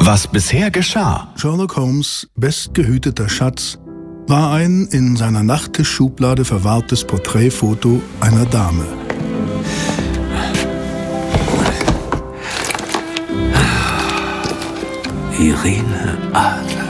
Was bisher geschah. Sherlock Holmes' bestgehüteter Schatz war ein in seiner Nachttischschublade verwahrtes Porträtfoto einer Dame. Irene Adler.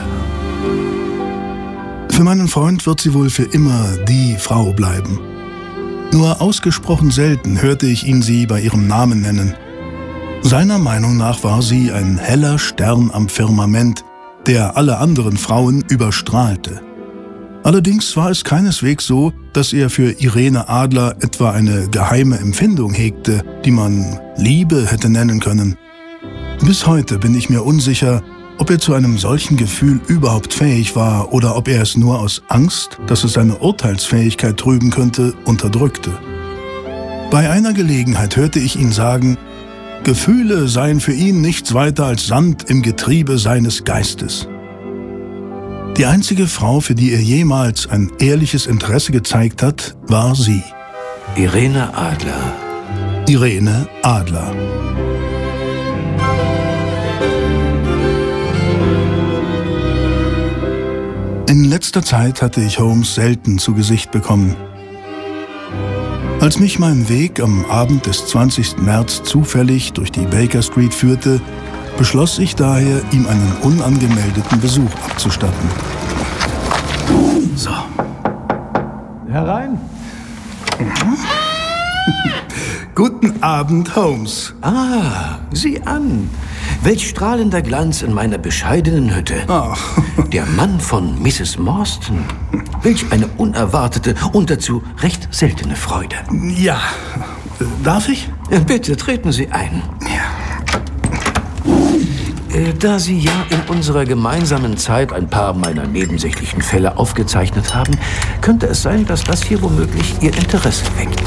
Für meinen Freund wird sie wohl für immer die Frau bleiben. Nur ausgesprochen selten hörte ich ihn sie bei ihrem Namen nennen. Seiner Meinung nach war sie ein heller Stern am Firmament, der alle anderen Frauen überstrahlte. Allerdings war es keineswegs so, dass er für Irene Adler etwa eine geheime Empfindung hegte, die man Liebe hätte nennen können. Bis heute bin ich mir unsicher, ob er zu einem solchen Gefühl überhaupt fähig war oder ob er es nur aus Angst, dass es seine Urteilsfähigkeit trüben könnte, unterdrückte. Bei einer Gelegenheit hörte ich ihn sagen, Gefühle seien für ihn nichts weiter als Sand im Getriebe seines Geistes. Die einzige Frau, für die er jemals ein ehrliches Interesse gezeigt hat, war sie. Irene Adler. Irene Adler. In letzter Zeit hatte ich Holmes selten zu Gesicht bekommen. Als mich mein Weg am Abend des 20. März zufällig durch die Baker Street führte, beschloss ich daher, ihm einen unangemeldeten Besuch abzustatten. So. Herein. Guten Abend, Holmes. Ah, sieh an. Welch strahlender Glanz in meiner bescheidenen Hütte. Ach. Der Mann von Mrs. Morstan. Welch eine unerwartete und dazu recht seltene Freude. Ja, darf ich? Bitte, treten Sie ein. Ja. Da Sie ja in unserer gemeinsamen Zeit ein paar meiner nebensächlichen Fälle aufgezeichnet haben, könnte es sein, dass das hier womöglich Ihr Interesse weckt.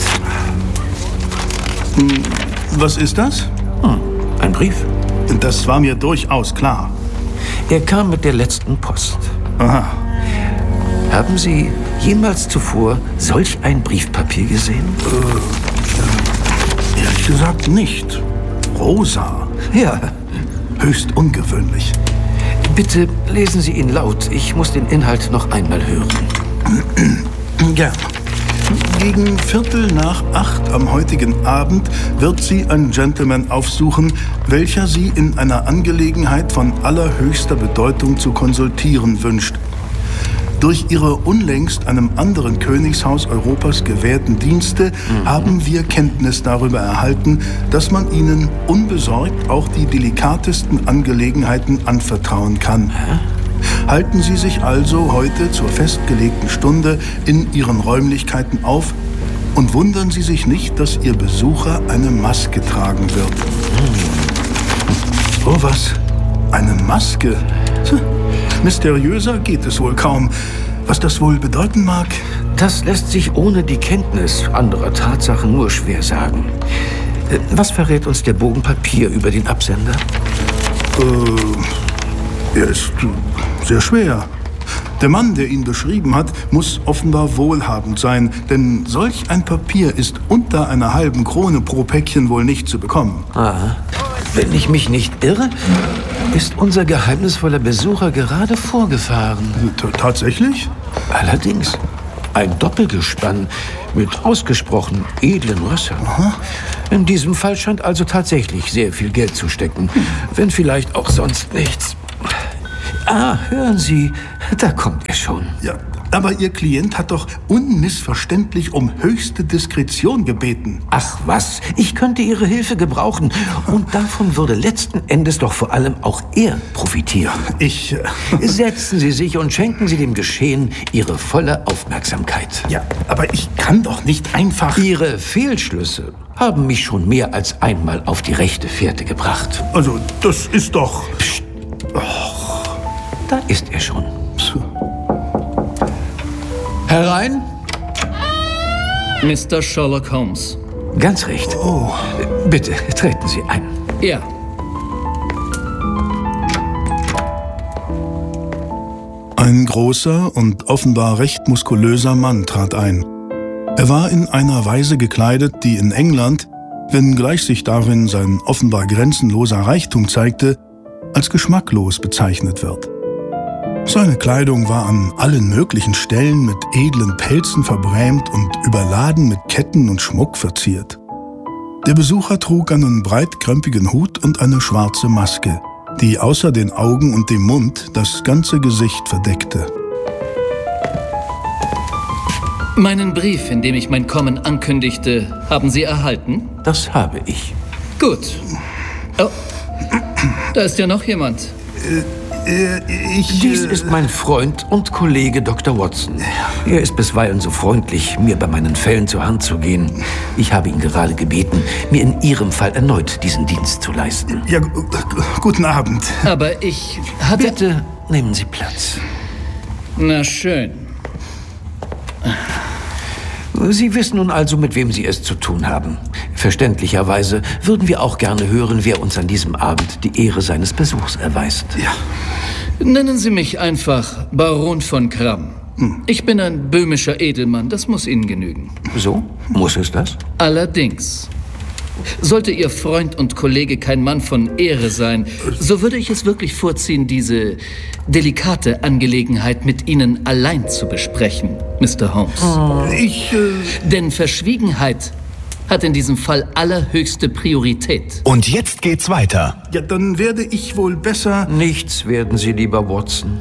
Was ist das? Ein Brief. Das war mir durchaus klar. Er kam mit der letzten Post. Aha. Haben Sie jemals zuvor solch ein Briefpapier gesehen? Ehrlich gesagt nicht. Rosa. Ja. Höchst ungewöhnlich. Bitte lesen Sie ihn laut. Ich muss den Inhalt noch einmal hören. Gern. Gegen 7:45 am heutigen Abend wird sie ein Gentleman aufsuchen, welcher sie in einer Angelegenheit von allerhöchster Bedeutung zu konsultieren wünscht. Durch ihre unlängst einem anderen Königshaus Europas gewährten Dienste haben wir Kenntnis darüber erhalten, dass man ihnen unbesorgt auch die delikatesten Angelegenheiten anvertrauen kann. Halten Sie sich also heute zur festgelegten Stunde in Ihren Räumlichkeiten auf und wundern Sie sich nicht, dass Ihr Besucher eine Maske tragen wird. Oh, was? Eine Maske? Mysteriöser geht es wohl kaum. Was das wohl bedeuten mag? Das lässt sich ohne die Kenntnis anderer Tatsachen nur schwer sagen. Was verrät uns der Bogen Papier über den Absender? Er ist sehr schwer. Der Mann, der ihn beschrieben hat, muss offenbar wohlhabend sein, denn solch ein Papier ist unter einer halben Krone pro Päckchen wohl nicht zu bekommen. Ah, wenn ich mich nicht irre, ist unser geheimnisvoller Besucher gerade vorgefahren. Tatsächlich? Allerdings. Ein Doppelgespann mit ausgesprochen edlen Rössern. Aha. In diesem Fall scheint also tatsächlich sehr viel Geld zu stecken, wenn vielleicht auch sonst nichts. Ah, hören Sie, da kommt er schon. Ja, aber Ihr Klient hat doch unmissverständlich um höchste Diskretion gebeten. Ach was, ich könnte Ihre Hilfe gebrauchen. Und davon würde letzten Endes doch vor allem auch er profitieren. Setzen Sie sich und schenken Sie dem Geschehen Ihre volle Aufmerksamkeit. Ja, aber ich kann doch nicht einfach... Ihre Fehlschlüsse haben mich schon mehr als einmal auf die rechte Fährte gebracht. Also, das ist doch... Psst. Da ist er schon. Herein, Mr. Sherlock Holmes. Ganz recht. Oh. Bitte, treten Sie ein. Ja. Ein großer und offenbar recht muskulöser Mann trat ein. Er war in einer Weise gekleidet, die in England, wenngleich sich darin sein offenbar grenzenloser Reichtum zeigte, als geschmacklos bezeichnet wird. Seine Kleidung war an allen möglichen Stellen mit edlen Pelzen verbrämt und überladen mit Ketten und Schmuck verziert. Der Besucher trug einen breitkrempigen Hut und eine schwarze Maske, die außer den Augen und dem Mund das ganze Gesicht verdeckte. Meinen Brief, in dem ich mein Kommen ankündigte, haben Sie erhalten? Das habe ich. Gut. Oh, da ist ja noch jemand. Dies ist mein Freund und Kollege Dr. Watson. Er ist bisweilen so freundlich, mir bei meinen Fällen zur Hand zu gehen. Ich habe ihn gerade gebeten, mir in Ihrem Fall erneut diesen Dienst zu leisten. Ja, guten Abend. Aber ich hatte... Bitte nehmen Sie Platz. Na schön. Sie wissen nun also, mit wem Sie es zu tun haben. Verständlicherweise würden wir auch gerne hören, wer uns an diesem Abend die Ehre seines Besuchs erweist. Ja. Nennen Sie mich einfach Baron von Kramm. Ich bin ein böhmischer Edelmann, das muss Ihnen genügen. So? Muss es das? Allerdings. Sollte Ihr Freund und Kollege kein Mann von Ehre sein, so würde ich es wirklich vorziehen, diese delikate Angelegenheit mit Ihnen allein zu besprechen, Mr. Holmes. Denn Verschwiegenheit hat in diesem Fall allerhöchste Priorität. Und jetzt geht's weiter. Ja, dann werde ich wohl besser... Nichts werden Sie, lieber Watson.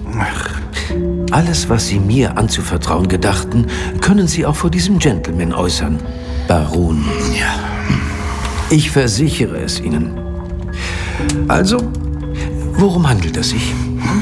Alles, was Sie mir anzuvertrauen gedachten, können Sie auch vor diesem Gentleman äußern. Baron. Ja. Ich versichere es Ihnen. Also, worum handelt es sich?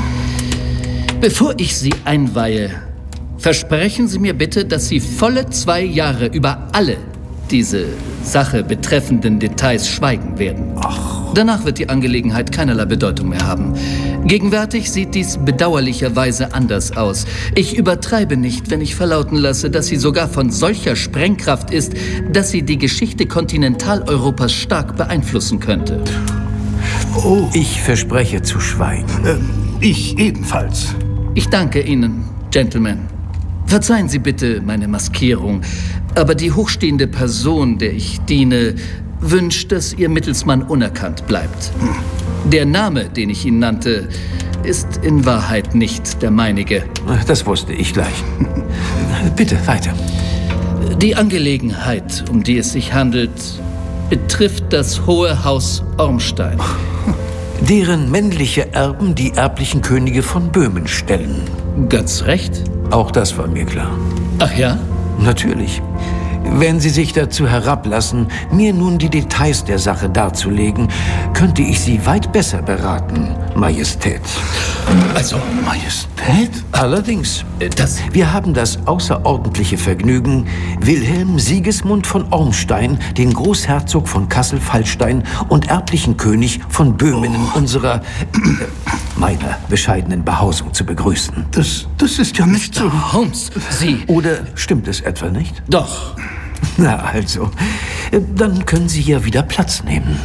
Bevor ich Sie einweihe, versprechen Sie mir bitte, dass Sie volle 2 Jahre über alle diese Sache betreffenden Details schweigen werden. Danach wird die Angelegenheit keinerlei Bedeutung mehr haben. Gegenwärtig sieht dies bedauerlicherweise anders aus. Ich übertreibe nicht, wenn ich verlauten lasse, dass sie sogar von solcher Sprengkraft ist, dass sie die Geschichte Kontinentaleuropas stark beeinflussen könnte. Oh. Ich verspreche zu schweigen. Ich ebenfalls. Ich danke Ihnen, Gentlemen. Verzeihen Sie bitte meine Maskierung, aber die hochstehende Person, der ich diene, wünscht, dass Ihr Mittelsmann unerkannt bleibt. Der Name, den ich ihn nannte, ist in Wahrheit nicht der meinige. Das wusste ich gleich. Bitte, weiter. Die Angelegenheit, um die es sich handelt, betrifft das Hohe Haus Ormstein. Deren männliche Erben die erblichen Könige von Böhmen stellen. Ganz recht. Auch das war mir klar. Ach ja? Natürlich. Wenn Sie sich dazu herablassen, mir nun die Details der Sache darzulegen, könnte ich Sie weit besser beraten, Majestät. Also, Majestät? Allerdings. das... Wir haben das außerordentliche Vergnügen, Wilhelm Sigismund von Ormstein, den Großherzog von Kassel-Fallstein und erblichen König von Böhmen in unserer, meiner bescheidenen Behausung zu begrüßen. Das ist ja nicht so... Holmes, Sie... Oder stimmt es etwa nicht? Doch. Na also, dann können Sie ja wieder Platz nehmen.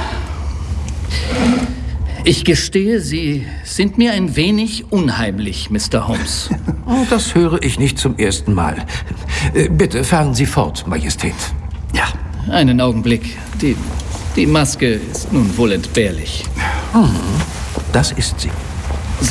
Ich gestehe, Sie sind mir ein wenig unheimlich, Mr. Holmes. Oh, das höre ich nicht zum ersten Mal. Bitte fahren Sie fort, Majestät. Ja. Einen Augenblick. Die Maske ist nun wohl entbehrlich. Das ist sie. So.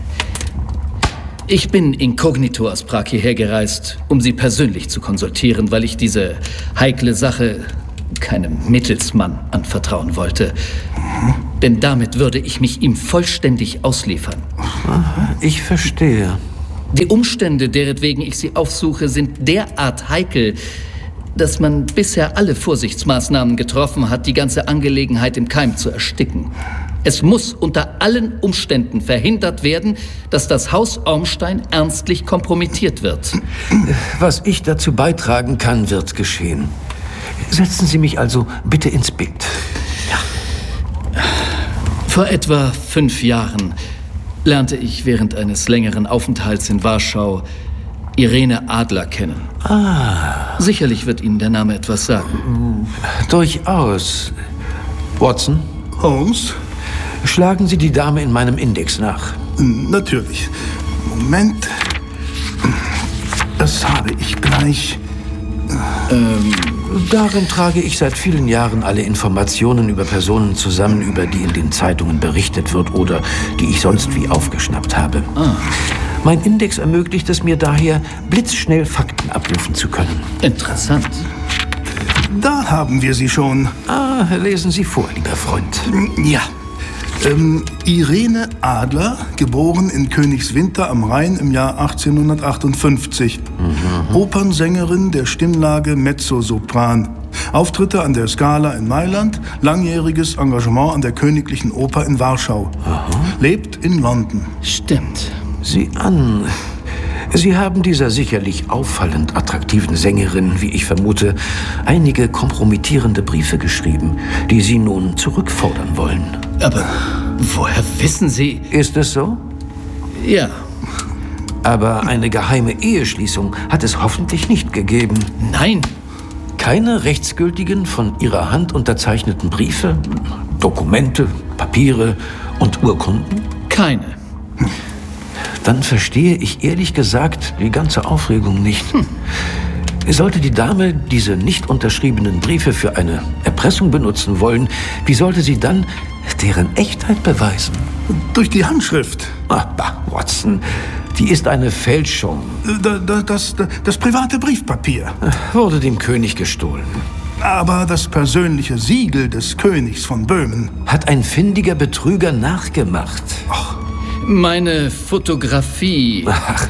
Ich bin inkognito aus Prag hierher gereist, um Sie persönlich zu konsultieren, weil ich diese heikle Sache keinem Mittelsmann anvertrauen wollte. Denn damit würde ich mich ihm vollständig ausliefern. Ich verstehe. Die Umstände, deretwegen ich Sie aufsuche, sind derart heikel, dass man bisher alle Vorsichtsmaßnahmen getroffen hat, die ganze Angelegenheit im Keim zu ersticken. Es muss unter allen Umständen verhindert werden, dass das Haus Ormstein ernstlich kompromittiert wird. Was ich dazu beitragen kann, wird geschehen. Setzen Sie mich also bitte ins Bild. Vor etwa 5 Jahren lernte ich während eines längeren Aufenthalts in Warschau Irene Adler kennen. Sicherlich wird Ihnen der Name etwas sagen. Durchaus. Watson, Holmes? schlagen Sie die Dame in meinem Index nach. Natürlich. Moment. Das habe ich gleich. Darin trage ich seit vielen Jahren alle Informationen über Personen zusammen, über die in den Zeitungen berichtet wird oder die ich sonst wie aufgeschnappt habe. Mein Index ermöglicht es mir daher, blitzschnell Fakten abrufen zu können. Interessant. Da haben wir sie schon. Lesen Sie vor, lieber Freund. Ja. Irene Adler, geboren in Königswinter am Rhein im Jahr 1858. Opernsängerin der Stimmlage Mezzosopran. Auftritte an der Scala in Mailand, langjähriges Engagement an der Königlichen Oper in Warschau. Lebt in London. Stimmt. Sieh an. Sie haben dieser sicherlich auffallend attraktiven Sängerin, wie ich vermute, einige kompromittierende Briefe geschrieben, die Sie nun zurückfordern wollen. Aber woher wissen Sie? Ist es so? Ja. Aber eine geheime Eheschließung hat es hoffentlich nicht gegeben. Nein. Keine rechtsgültigen, von Ihrer Hand unterzeichneten Briefe, Dokumente, Papiere und Urkunden? Keine. Dann verstehe ich ehrlich gesagt die ganze Aufregung nicht. Sollte die Dame diese nicht unterschriebenen Briefe für eine Erpressung benutzen wollen, wie sollte sie dann deren Echtheit beweisen? Durch die Handschrift. Watson, die ist eine Fälschung. Das private Briefpapier. Wurde dem König gestohlen. Aber das persönliche Siegel des Königs von Böhmen. Hat ein findiger Betrüger nachgemacht. Meine Fotografie.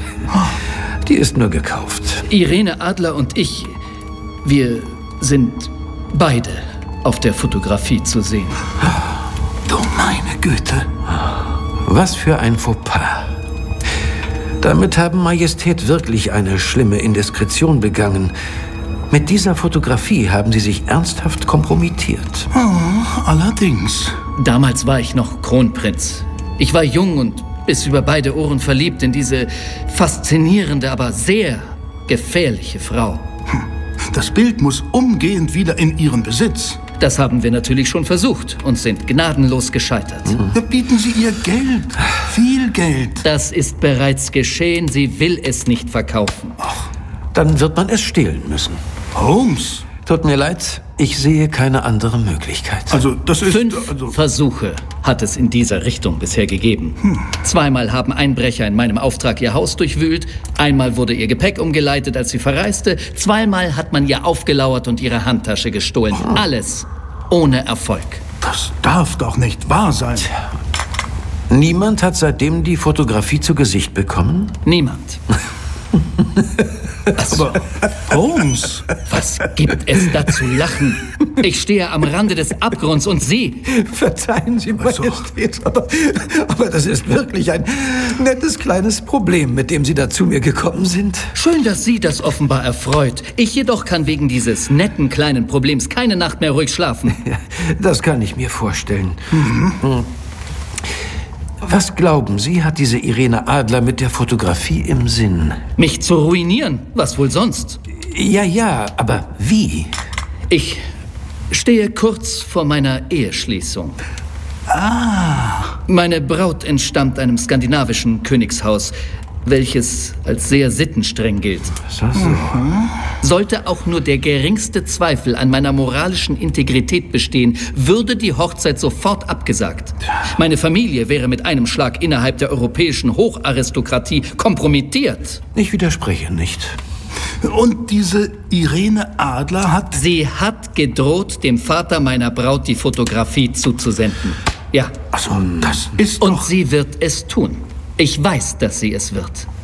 Die ist nur gekauft. Irene Adler und ich, wir sind beide auf der Fotografie zu sehen. Du meine Güte. Was für ein Fauxpas. Damit haben Majestät wirklich eine schlimme Indiskretion begangen. Mit dieser Fotografie haben Sie sich ernsthaft kompromittiert. Allerdings. Damals war ich noch Kronprinz. Ich war jung und bis über beide Ohren verliebt in diese faszinierende, aber sehr gefährliche Frau. Das Bild muss umgehend wieder in Ihren Besitz. Das haben wir natürlich schon versucht und sind gnadenlos gescheitert. Bieten Sie ihr Geld. Viel Geld. Das ist bereits geschehen. Sie will es nicht verkaufen. Dann wird man es stehlen müssen. Holmes. Tut mir leid, ich sehe keine andere Möglichkeit. Also, das ist... 5 Versuche hat es in dieser Richtung bisher gegeben. 2-mal haben Einbrecher in meinem Auftrag ihr Haus durchwühlt. 1-mal wurde ihr Gepäck umgeleitet, als sie verreiste. 2-mal hat man ihr aufgelauert und ihre Handtasche gestohlen. Alles ohne Erfolg. Das darf doch nicht wahr sein. Niemand hat seitdem die Fotografie zu Gesicht bekommen? Niemand. Aber, Holmes... Was gibt es da zu lachen? Ich stehe am Rande des Abgrunds und Sie... Verzeihen Sie, Majestät, aber das ist wirklich ein nettes kleines Problem, mit dem Sie da zu mir gekommen sind. Schön, dass Sie das offenbar erfreut. Ich jedoch kann wegen dieses netten kleinen Problems keine Nacht mehr ruhig schlafen. Ja, das kann ich mir vorstellen. Was glauben Sie, hat diese Irene Adler mit der Fotografie im Sinn? Mich zu ruinieren? Was wohl sonst? Ja, aber wie? Ich stehe kurz vor meiner Eheschließung. Meine Braut entstammt einem skandinavischen Königshaus, welches als sehr sittenstreng gilt. Sollte auch nur der geringste Zweifel an meiner moralischen Integrität bestehen, würde die Hochzeit sofort abgesagt. Meine Familie wäre mit einem Schlag innerhalb der europäischen Hocharistokratie kompromittiert. Ich widerspreche nicht. Und diese Irene Adler hat... Sie hat gedroht, dem Vater meiner Braut die Fotografie zuzusenden. Ja. Also, das ist Und doch... sie wird es tun. Ich weiß, dass sie es wird.